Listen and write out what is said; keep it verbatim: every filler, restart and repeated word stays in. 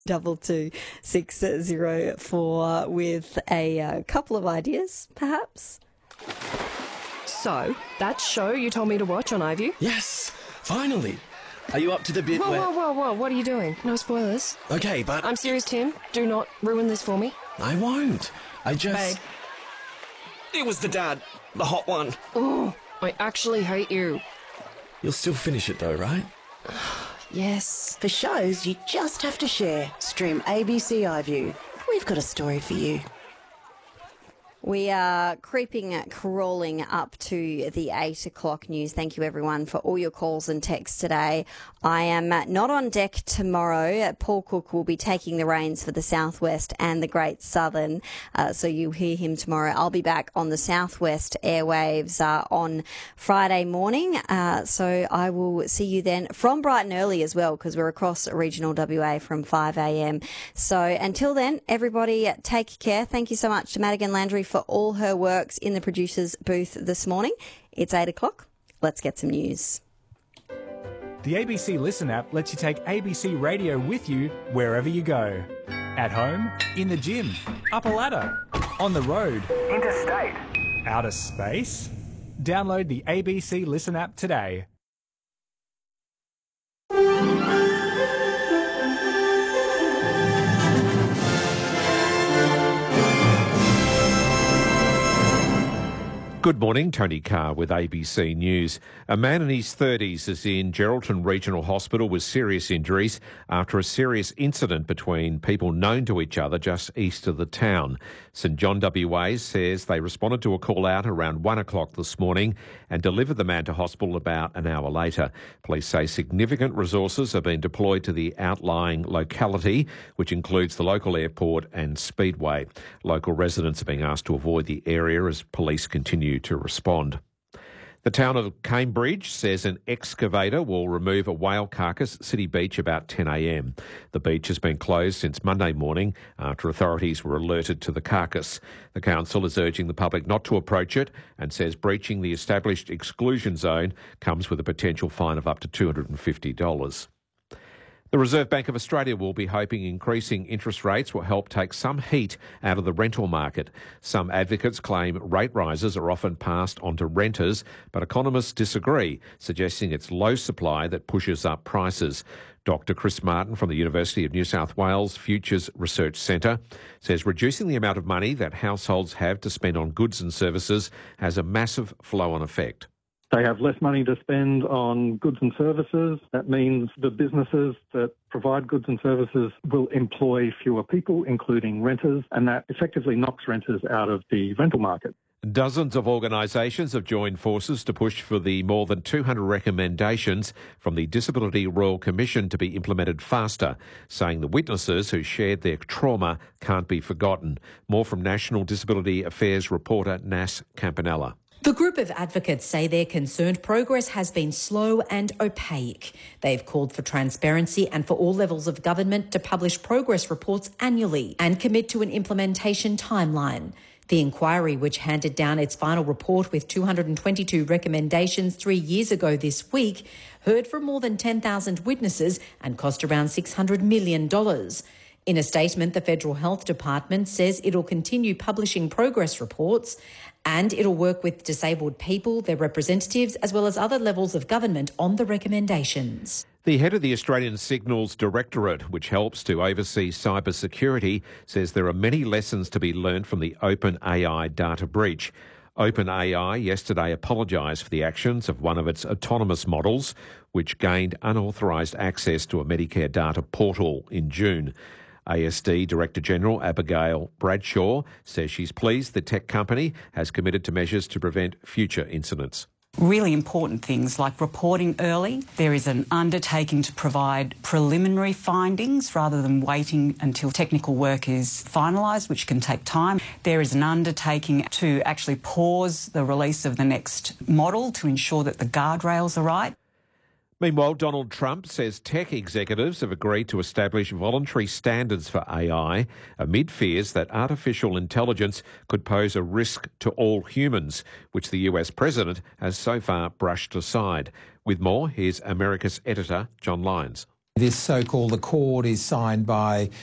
double two six zero four with a uh, couple of ideas, perhaps. So, that show you told me to watch on iView? Yes, finally. Are you up to the bit whoa, where... Whoa, whoa, whoa, what are you doing? No spoilers. Okay, but... I'm serious, Tim. Do not ruin this for me. I won't. I just... Babe. It was the dad. The hot one. Oh, I actually hate you. You'll still finish it though, right? Yes. For shows you just have to share. Stream A B C iView. We've got a story for you. We are creeping, crawling up to the eight o'clock news. Thank you, everyone, for all your calls and texts today. I am not on deck tomorrow. Paul Cook will be taking the reins for the Southwest and the Great Southern, uh, so you'll hear him tomorrow. I'll be back on the Southwest airwaves uh, on Friday morning, uh, so I will see you then from bright and early as well, because we're across regional W A from five a.m. So until then, everybody take care. Thank you so much to Madigan Landry for all her works in the producer's booth this morning. It's eight o'clock. Let's get some news. The A B C Listen app lets you take A B C Radio with you wherever you go. At home, in the gym, up a ladder, on the road, interstate, outer space. Download the A B C Listen app today. Good morning, Tony Carr with A B C News. A man in his thirties is in Geraldton Regional Hospital with serious injuries after a serious incident between people known to each other just east of the town. St John W A says they responded to a call out around one o'clock this morning and delivered the man to hospital about an hour later. Police say significant resources have been deployed to the outlying locality, which includes the local airport and speedway. Local residents are being asked to avoid the area as police continue to respond. The town of Cambridge says an excavator will remove a whale carcass at City Beach about ten a.m. The beach has been closed since Monday morning after authorities were alerted to the carcass. The council is urging the public not to approach it and says breaching the established exclusion zone comes with a potential fine of up to two hundred fifty dollars. The Reserve Bank of Australia will be hoping increasing interest rates will help take some heat out of the rental market. Some advocates claim rate rises are often passed on to renters, but economists disagree, suggesting it's low supply that pushes up prices. Doctor Chris Martin from the University of New South Wales Futures Research Centre says reducing the amount of money that households have to spend on goods and services has a massive flow-on effect. They have less money to spend on goods and services. That means the businesses that provide goods and services will employ fewer people, including renters, and that effectively knocks renters out of the rental market. Dozens of organisations have joined forces to push for the more than two hundred recommendations from the Disability Royal Commission to be implemented faster, saying the witnesses who shared their trauma can't be forgotten. More from National Disability Affairs reporter Nas Campanella. The group of advocates say they're concerned progress has been slow and opaque. They've called for transparency and for all levels of government to publish progress reports annually and commit to an implementation timeline. The inquiry, which handed down its final report with two hundred twenty-two recommendations three years ago this week, heard from more than ten thousand witnesses and cost around six hundred million dollars. In a statement, the Federal Health Department says it'll continue publishing progress reports and it'll work with disabled people, their representatives, as well as other levels of government on the recommendations. The head of the Australian Signals Directorate, which helps to oversee cyber security, says there are many lessons to be learned from the OpenAI data breach. OpenAI yesterday apologised for the actions of one of its autonomous models, which gained unauthorised access to a Medicare data portal in June. A S D Director-General Abigail Bradshaw says she's pleased the tech company has committed to measures to prevent future incidents. Really important things like reporting early. There is an undertaking to provide preliminary findings rather than waiting until technical work is finalised, which can take time. There is an undertaking to actually pause the release of the next model to ensure that the guardrails are right. Meanwhile, Donald Trump says tech executives have agreed to establish voluntary standards for A I amid fears that artificial intelligence could pose a risk to all humans, which the U S president has so far brushed aside. With more, here's America's editor, John Lyons. This so-called accord is signed by